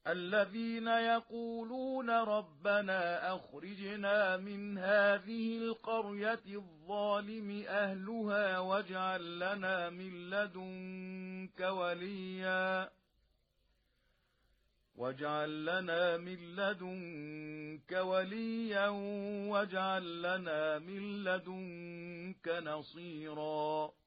الذين يقولون ربنا أخرجنا من هذه القرية الظالم أهلها واجعل لنا من لدنك وليا واجعل لنا من لدنك نصيرا